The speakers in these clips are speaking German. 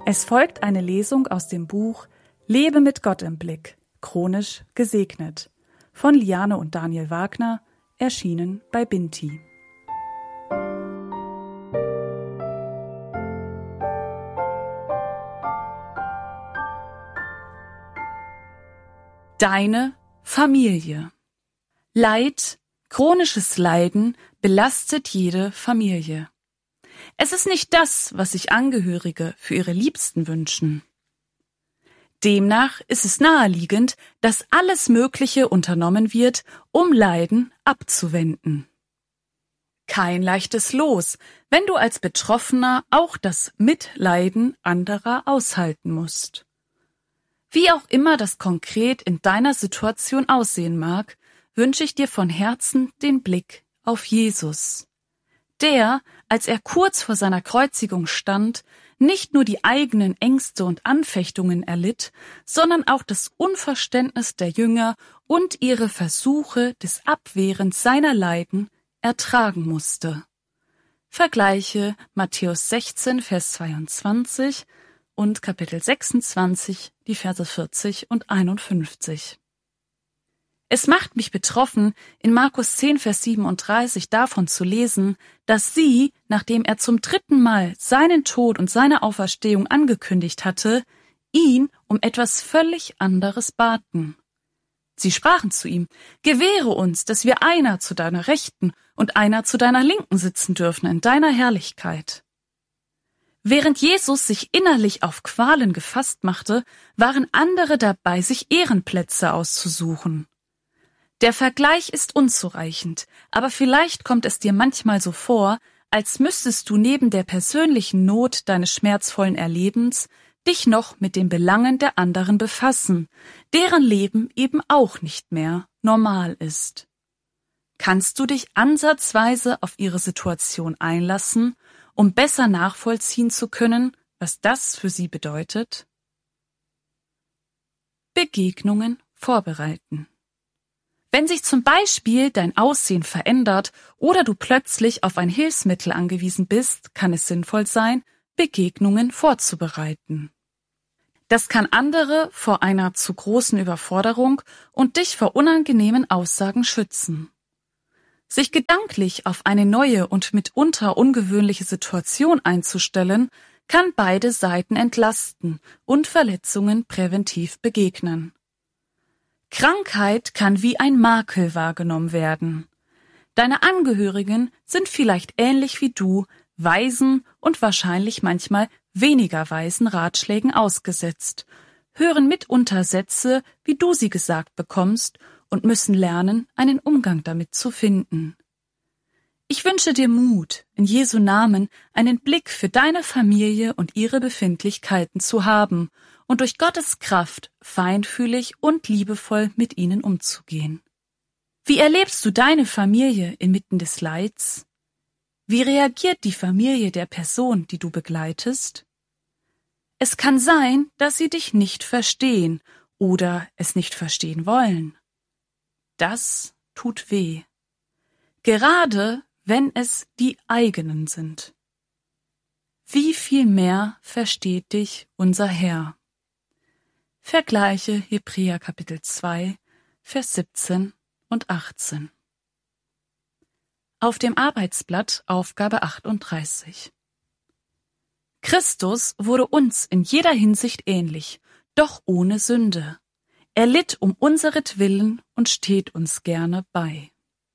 Es folgt eine Lesung aus dem Buch Lebe mit Gott im Blick, chronisch gesegnet, von Liane und Daniel Wagner, erschienen bei Binti. Deine Familie. Leid, chronisches Leiden belastet jede Familie. Es ist nicht das, was sich Angehörige für ihre Liebsten wünschen. Demnach ist es naheliegend, dass alles Mögliche unternommen wird, um Leiden abzuwenden. Kein leichtes Los, wenn du als Betroffener auch das Mitleiden anderer aushalten musst. Wie auch immer das konkret in deiner Situation aussehen mag, wünsche ich dir von Herzen den Blick auf Jesus, der, als er kurz vor seiner Kreuzigung stand, nicht nur die eigenen Ängste und Anfechtungen erlitt, sondern auch das Unverständnis der Jünger und ihre Versuche des Abwehrens seiner Leiden ertragen musste. Vergleiche Matthäus 16, Vers 22 und Kapitel 26, die Verse 40 und 51. Es macht mich betroffen, in Markus 10, Vers 37 davon zu lesen, dass sie, nachdem er zum 3. Mal seinen Tod und seine Auferstehung angekündigt hatte, ihn um etwas völlig anderes baten. Sie sprachen zu ihm: Gewähre uns, dass wir einer zu deiner Rechten und einer zu deiner Linken sitzen dürfen in deiner Herrlichkeit. Während Jesus sich innerlich auf Qualen gefasst machte, waren andere dabei, sich Ehrenplätze auszusuchen. Der Vergleich ist unzureichend, aber vielleicht kommt es dir manchmal so vor, als müsstest du neben der persönlichen Not deines schmerzvollen Erlebens dich noch mit den Belangen der anderen befassen, deren Leben eben auch nicht mehr normal ist. Kannst du dich ansatzweise auf ihre Situation einlassen, um besser nachvollziehen zu können, was das für sie bedeutet? Begegnungen vorbereiten. Wenn sich zum Beispiel dein Aussehen verändert oder du plötzlich auf ein Hilfsmittel angewiesen bist, kann es sinnvoll sein, Begegnungen vorzubereiten. Das kann andere vor einer zu großen Überforderung und dich vor unangenehmen Aussagen schützen. Sich gedanklich auf eine neue und mitunter ungewöhnliche Situation einzustellen, kann beide Seiten entlasten und Verletzungen präventiv begegnen. Krankheit kann wie ein Makel wahrgenommen werden. Deine Angehörigen sind vielleicht ähnlich wie du, weisen und wahrscheinlich manchmal weniger weisen Ratschlägen ausgesetzt, hören mitunter Sätze, wie du sie gesagt bekommst, und müssen lernen, einen Umgang damit zu finden. Ich wünsche dir Mut, in Jesu Namen einen Blick für deine Familie und ihre Befindlichkeiten zu haben und durch Gottes Kraft feinfühlig und liebevoll mit ihnen umzugehen. Wie erlebst du deine Familie inmitten des Leids? Wie reagiert die Familie der Person, die du begleitest? Es kann sein, dass sie dich nicht verstehen oder es nicht verstehen wollen. Das tut weh. Gerade wenn es die eigenen sind. Wie viel mehr versteht dich unser Herr? Vergleiche Hebräer Kapitel 2, Vers 17 und 18. Auf dem Arbeitsblatt Aufgabe 38. Christus wurde uns in jeder Hinsicht ähnlich, doch ohne Sünde. Er litt um unseretwillen und steht uns gerne bei.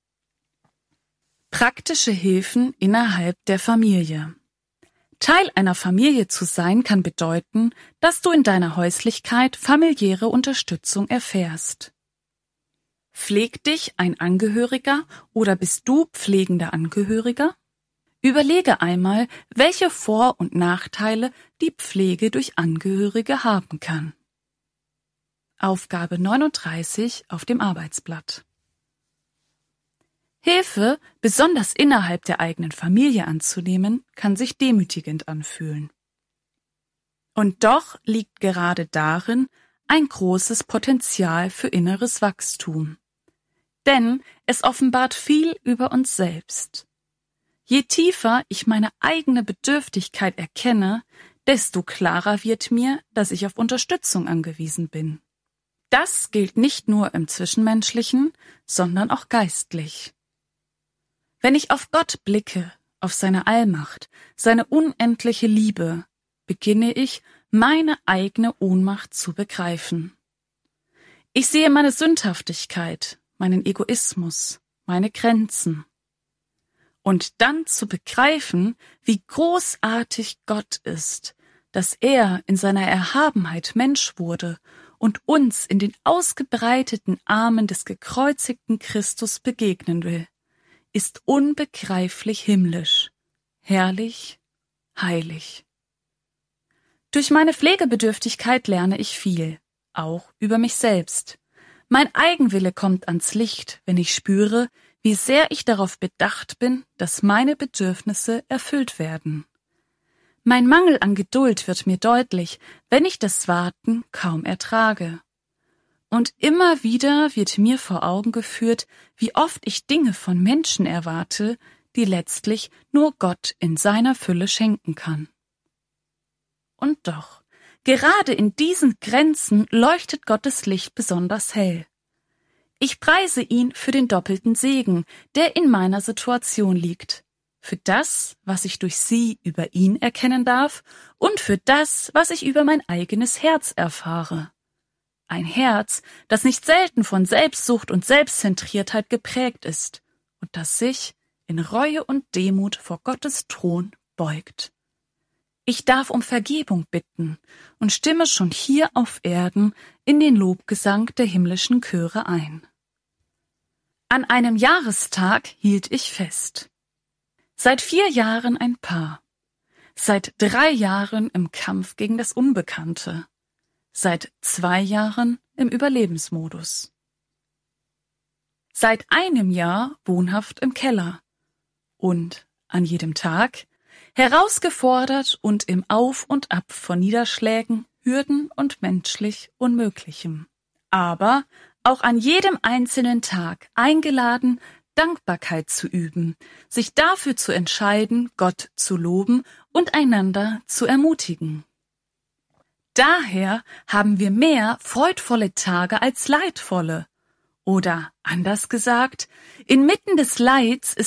Praktische Hilfen innerhalb der Familie. Teil einer Familie zu sein kann bedeuten, dass du in deiner Häuslichkeit familiäre Unterstützung erfährst. Pflegt dich ein Angehöriger oder bist du pflegender Angehöriger? Überlege einmal, welche Vor- und Nachteile die Pflege durch Angehörige haben kann. Aufgabe 39 auf dem Arbeitsblatt. Hilfe, besonders innerhalb der eigenen Familie anzunehmen, kann sich demütigend anfühlen. Und doch liegt gerade darin ein großes Potenzial für inneres Wachstum. Denn es offenbart viel über uns selbst. Je tiefer ich meine eigene Bedürftigkeit erkenne, desto klarer wird mir, dass ich auf Unterstützung angewiesen bin. Das gilt nicht nur im Zwischenmenschlichen, sondern auch geistlich. Wenn ich auf Gott blicke, auf seine Allmacht, seine unendliche Liebe, beginne ich, meine eigene Ohnmacht zu begreifen. Ich sehe meine Sündhaftigkeit, meinen Egoismus, meine Grenzen. Und dann zu begreifen, wie großartig Gott ist, dass er in seiner Erhabenheit Mensch wurde und uns in den ausgebreiteten Armen des gekreuzigten Christus begegnen will, ist unbegreiflich himmlisch, herrlich, heilig. Durch meine Pflegebedürftigkeit lerne ich viel, auch über mich selbst. Mein Eigenwille kommt ans Licht, wenn ich spüre, wie sehr ich darauf bedacht bin, dass meine Bedürfnisse erfüllt werden. Mein Mangel an Geduld wird mir deutlich, wenn ich das Warten kaum ertrage. Und immer wieder wird mir vor Augen geführt, wie oft ich Dinge von Menschen erwarte, die letztlich nur Gott in seiner Fülle schenken kann. Und doch, gerade in diesen Grenzen leuchtet Gottes Licht besonders hell. Ich preise ihn für den doppelten Segen, der in meiner Situation liegt. Für das, was ich durch sie über ihn erkennen darf, und für das, was ich über mein eigenes Herz erfahre. Ein Herz, das nicht selten von Selbstsucht und Selbstzentriertheit geprägt ist und das sich in Reue und Demut vor Gottes Thron beugt. Ich darf um Vergebung bitten und stimme schon hier auf Erden in den Lobgesang der himmlischen Chöre ein. An einem Jahrestag hielt ich fest. Seit 4 Jahren ein Paar. Seit 3 Jahren im Kampf gegen das Unbekannte. Seit 2 Jahren im Überlebensmodus. Seit einem Jahr wohnhaft im Keller. Und an jedem Tag herausgefordert und im Auf und Ab von Niederschlägen, Hürden und menschlich Unmöglichem. Aber auch an jedem einzelnen Tag eingeladen, Dankbarkeit zu üben, sich dafür zu entscheiden, Gott zu loben und einander zu ermutigen. Daher haben wir mehr freudvolle Tage als leidvolle. Oder anders gesagt, inmitten des Leids ist